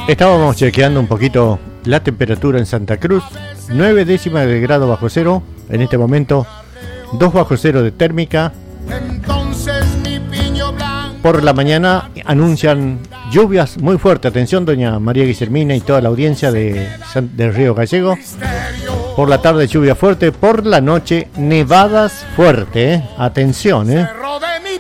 Estábamos chequeando un poquito la temperatura en Santa Cruz, 9 décimas de grado bajo cero, en este momento 2 bajo cero de térmica. Por la mañana anuncian lluvias muy fuertes, atención doña María Guillermina y toda la audiencia del Río Gallego. Por la tarde lluvia fuerte, por la noche nevadas fuertes, atención.